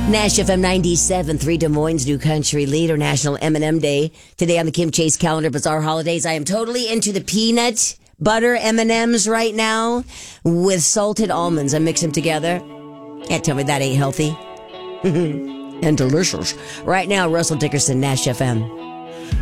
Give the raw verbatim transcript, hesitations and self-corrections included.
Nash F M ninety-seven point three, Des Moines' new country leader, National M and M Day. Today on the Kim Chase Calendar Bizarre Holidays, I am totally into the peanut butter M and M's right now with salted almonds. I mix them together. Can't tell me that ain't healthy. And delicious. Right now, Russell Dickerson, Nash F M.